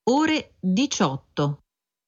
ore 18.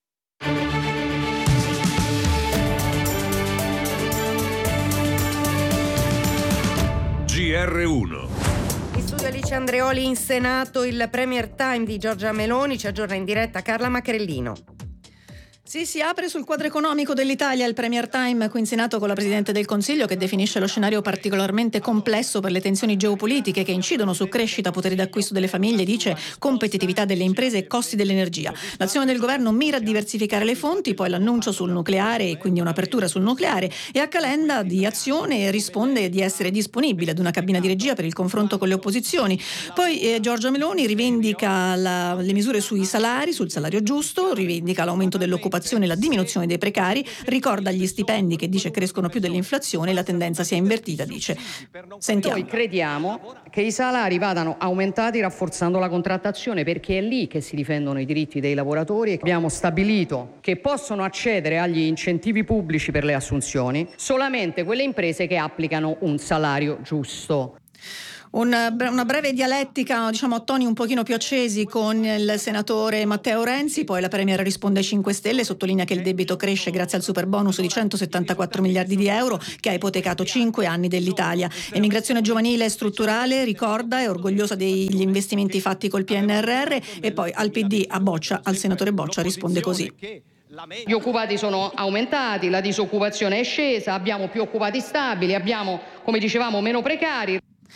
GR1. In studio Alice Andreoli, in Senato il Premier Time di Giorgia Meloni. Ci aggiorna in diretta Carla Macrellino. Sì, si apre sul quadro economico dell'Italia il Premier Time qui in Senato con la Presidente del Consiglio, che definisce lo scenario particolarmente complesso per le tensioni geopolitiche che incidono su crescita, poteri d'acquisto delle famiglie, dice competitività delle imprese e costi dell'energia. L'azione del governo mira a diversificare le fonti, poi l'annuncio sul nucleare e quindi un'apertura sul nucleare, e a Calenda di azione risponde di essere disponibile ad una cabina di regia per il confronto con le opposizioni. Poi Giorgia Meloni rivendica le misure sui salari, sul salario giusto, rivendica l'aumento dell'occupazione e la diminuzione dei precari, ricorda gli stipendi che dice crescono più dell'inflazione e la tendenza sia invertita, dice. Sentiamo. Noi crediamo che i salari vadano aumentati rafforzando la contrattazione, perché è lì che si difendono i diritti dei lavoratori, e abbiamo stabilito che possono accedere agli incentivi pubblici per le assunzioni solamente quelle imprese che applicano un salario giusto. Una breve dialettica, diciamo, a toni un pochino più accesi con il senatore Matteo Renzi. Poi la Premier risponde ai 5 Stelle, sottolinea che il debito cresce grazie al superbonus di 174 miliardi di euro che ha ipotecato 5 anni dell'Italia. Emigrazione giovanile e strutturale, ricorda, è orgogliosa degli investimenti fatti col PNRR. E poi al PD, al senatore Boccia risponde così. Gli occupati sono aumentati, la disoccupazione è scesa, abbiamo più occupati stabili, abbiamo, come dicevamo, meno precari.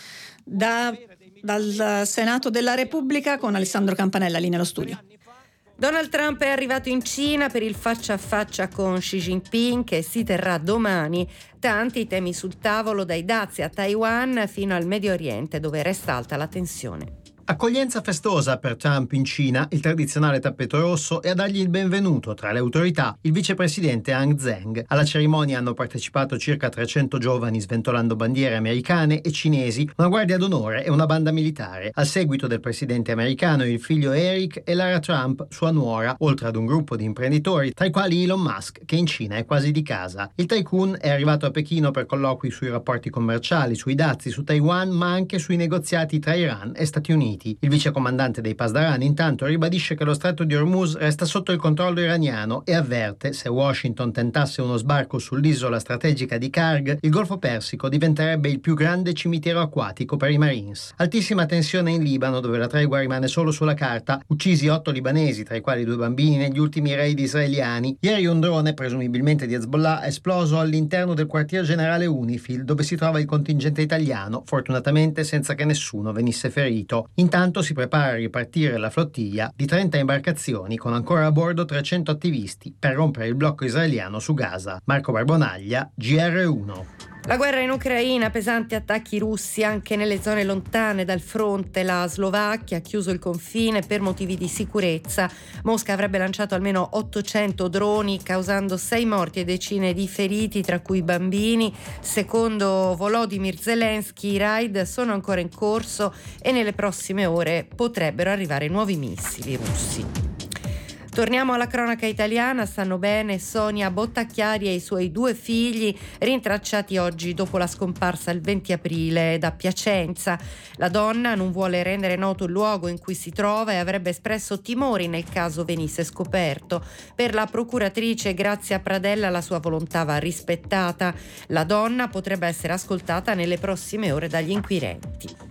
Dal Senato della Repubblica con Alessandro Campanella, linea allo studio. Donald Trump è arrivato in Cina per il faccia a faccia con Xi Jinping, che si terrà domani. Tanti i temi sul tavolo, dai dazi a Taiwan fino al Medio Oriente, dove resta alta la tensione. Accoglienza festosa per Trump in Cina, il tradizionale tappeto rosso, e a dargli il benvenuto tra le autorità il vicepresidente Han Zheng. Alla cerimonia hanno partecipato circa 300 giovani sventolando bandiere americane e cinesi, una guardia d'onore e una banda militare. Al seguito del presidente americano il figlio Eric e Lara Trump, sua nuora, oltre ad un gruppo di imprenditori, tra i quali Elon Musk, che in Cina è quasi di casa. Il tycoon è arrivato a Pechino per colloqui sui rapporti commerciali, sui dazi, su Taiwan, ma anche sui negoziati tra Iran e Stati Uniti. Il vicecomandante dei Pasdaran intanto ribadisce che lo stretto di Hormuz resta sotto il controllo iraniano e avverte: se Washington tentasse uno sbarco sull'isola strategica di Karg, il Golfo Persico diventerebbe il più grande cimitero acquatico per i Marines. Altissima tensione in Libano, dove la tregua rimane solo sulla carta. Uccisi 8 libanesi, tra i quali 2 bambini, negli ultimi raid israeliani. Ieri un drone, presumibilmente di Hezbollah, è esploso all'interno del quartier generale UNIFIL, dove si trova il contingente italiano, fortunatamente senza che nessuno venisse ferito. Intanto si prepara a ripartire la flottiglia di 30 imbarcazioni con ancora a bordo 300 attivisti per rompere il blocco israeliano su Gaza. Marco Barbonaglia, GR1. La guerra in Ucraina, pesanti attacchi russi anche nelle zone lontane dal fronte. La Slovacchia ha chiuso il confine per motivi di sicurezza. Mosca avrebbe lanciato almeno 800 droni, causando 6 morti e decine di feriti, tra cui bambini. Secondo Volodymyr Zelensky, i raid sono ancora in corso e nelle prossime ore potrebbero arrivare nuovi missili russi. Torniamo alla cronaca italiana. Stanno bene Sonia Bottacchiari e i suoi 2 figli, rintracciati oggi dopo la scomparsa il 20 aprile da Piacenza. La donna non vuole rendere noto il luogo in cui si trova e avrebbe espresso timori nel caso venisse scoperto. Per la procuratrice Grazia Pradella la sua volontà va rispettata. La donna potrebbe essere ascoltata nelle prossime ore dagli inquirenti.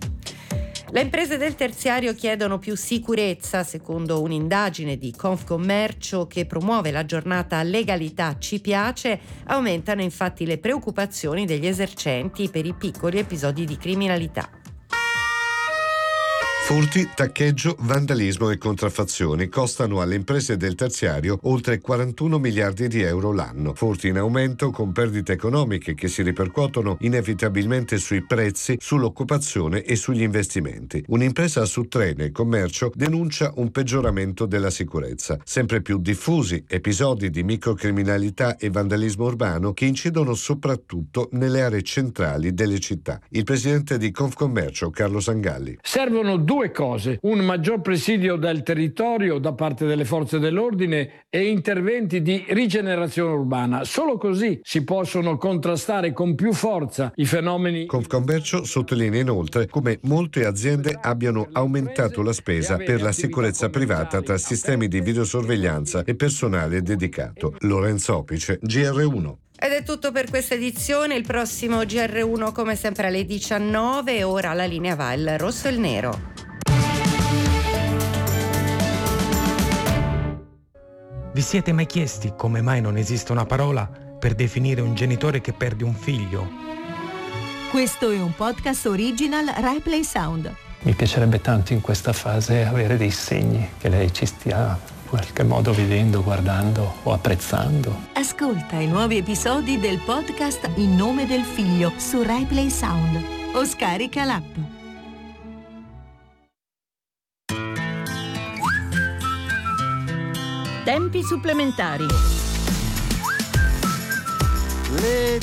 Le imprese del terziario chiedono più sicurezza. Secondo un'indagine di Confcommercio che promuove la giornata Legalità Ci Piace, aumentano infatti le preoccupazioni degli esercenti per i piccoli episodi di criminalità. Furti, taccheggio, vandalismo e contraffazioni costano alle imprese del terziario oltre 41 miliardi di euro l'anno. Furti in aumento con perdite economiche che si ripercuotono inevitabilmente sui prezzi, sull'occupazione e sugli investimenti. Un'impresa su 3 nel commercio denuncia un peggioramento della sicurezza. Sempre più diffusi episodi di microcriminalità e vandalismo urbano che incidono soprattutto nelle aree centrali delle città. Il presidente di Confcommercio, Carlo Sangalli. Servono 2 due cose: un maggior presidio del territorio da parte delle forze dell'ordine e interventi di rigenerazione urbana. Solo così si possono contrastare con più forza i fenomeni. Confcommercio sottolinea inoltre come molte aziende abbiano aumentato la spesa per la sicurezza privata tra sistemi di videosorveglianza e personale dedicato. Lorenzo Opice, GR1. Ed è tutto per questa edizione. Il prossimo GR1 come sempre alle 19. Ora la linea va il rosso e il nero. Vi siete mai chiesti come mai non esiste una parola per definire un genitore che perde un figlio? Questo è un podcast original Rai Play Sound. Mi piacerebbe tanto in questa fase avere dei segni che lei ci stia in qualche modo vedendo, guardando o apprezzando. Ascolta i nuovi episodi del podcast In nome del figlio su Rai Play Sound o scarica l'app. Tempi supplementari. Le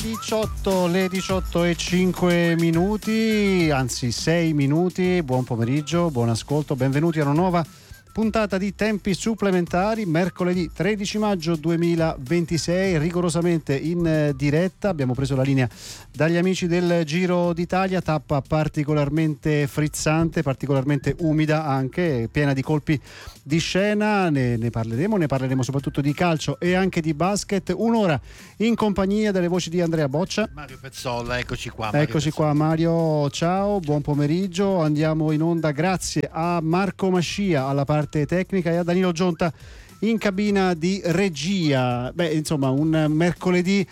18 e 5 minuti, anzi 6 minuti. Buon pomeriggio, buon ascolto, benvenuti a una nuova puntata di Tempi supplementari, mercoledì 13 maggio 2026, rigorosamente in diretta. Abbiamo preso la linea dagli amici del Giro d'Italia, tappa particolarmente frizzante, particolarmente umida anche, piena di colpi di scena. Ne parleremo soprattutto di calcio e anche di basket. Un'ora in compagnia delle voci di Andrea Boccia, Mario Pezzolla, eccoci qua. Mario, ciao, buon pomeriggio. Andiamo in onda grazie a Marco Mascia alla parte tecnica e a Danilo Gionta in cabina di regia. Insomma, un mercoledì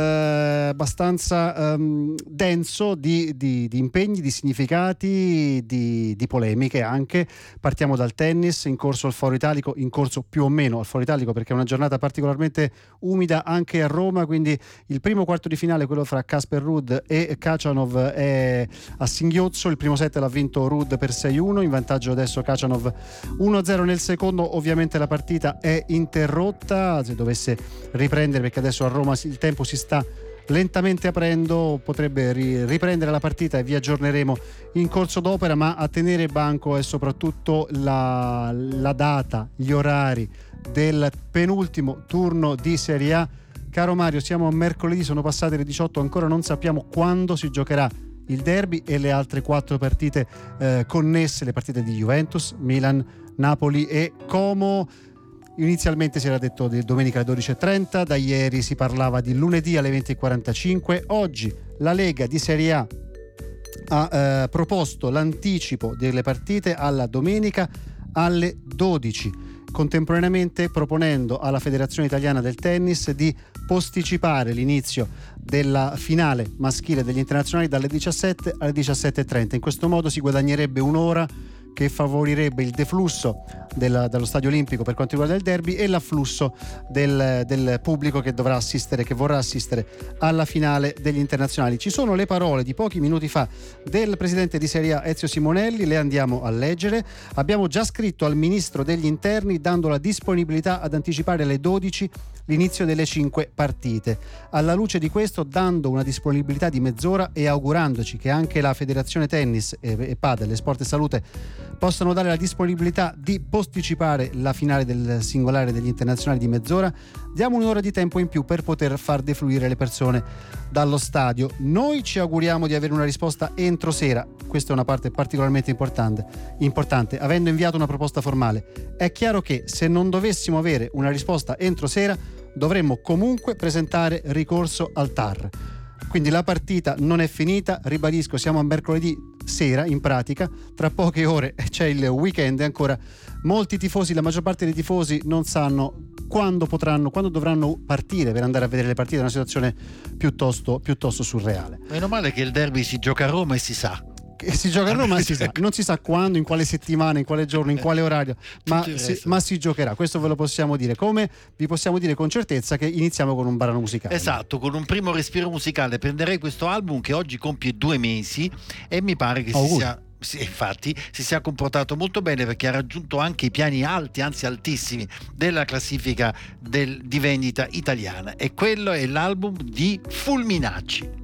abbastanza denso di impegni, di significati, di polemiche anche. Partiamo dal tennis, in corso più o meno al Foro Italico, perché è una giornata particolarmente umida anche a Roma, quindi il primo quarto di finale, quello fra Casper Ruud e Khachanov, è a singhiozzo. Il primo set l'ha vinto Ruud per 6-1, in vantaggio adesso Khachanov 1-0 nel secondo. Ovviamente la partita è interrotta, se dovesse riprendere, perché adesso a Roma il tempo si sta lentamente aprendo, potrebbe riprendere la partita e vi aggiorneremo in corso d'opera, ma a tenere banco è soprattutto la data, gli orari del penultimo turno di Serie A. Caro Mario, siamo a mercoledì, sono passate le 18, ancora non sappiamo quando si giocherà il derby e le altre 4 partite connesse, le partite di Juventus, Milan, Napoli e Como. Inizialmente si era detto di domenica alle 12.30, da ieri si parlava di lunedì alle 20.45. Oggi la Lega di Serie A ha proposto l'anticipo delle partite alla domenica alle 12, contemporaneamente proponendo alla Federazione Italiana del Tennis di posticipare l'inizio della finale maschile degli internazionali dalle 17 alle 17.30. In questo modo si guadagnerebbe un'ora che favorirebbe il deflusso dallo stadio olimpico per quanto riguarda il derby e l'afflusso del pubblico che vorrà assistere alla finale degli internazionali. Ci sono le parole di pochi minuti fa del presidente di Serie A Ezio Simonelli, le andiamo a leggere. Abbiamo già scritto al ministro degli interni dando la disponibilità ad anticipare alle 12 l'inizio delle 5 partite. Alla luce di questo, dando una disponibilità di mezz'ora e augurandoci che anche la Federazione Tennis e Padel e Sport e Salute possano dare la disponibilità di posticipare la finale del singolare degli internazionali di mezz'ora, diamo un'ora di tempo in più per poter far defluire le persone dallo stadio. Noi ci auguriamo di avere una risposta entro sera, questa è una parte particolarmente importante, avendo inviato una proposta formale. È chiaro che se non dovessimo avere una risposta entro sera dovremmo comunque presentare ricorso al TAR. Quindi la partita non è finita, ribadisco, siamo a mercoledì sera in pratica, tra poche ore c'è il weekend e ancora molti tifosi, la maggior parte dei tifosi non sanno quando dovranno partire per andare a vedere le partite. È una situazione piuttosto surreale. Meno male che il derby si gioca a Roma e si sa. Si gioca a Roma, non si sa quando, in quale settimana, in quale giorno, in quale orario, ma si giocherà, questo ve lo possiamo dire. Come vi possiamo dire con certezza che iniziamo con un brano musicale. Esatto, con un primo respiro musicale. Prenderei questo album che oggi compie 2 mesi e mi pare che si sia comportato molto bene, perché ha raggiunto anche i piani alti, anzi altissimi, della classifica di vendita italiana, e quello è l'album di Fulminacci.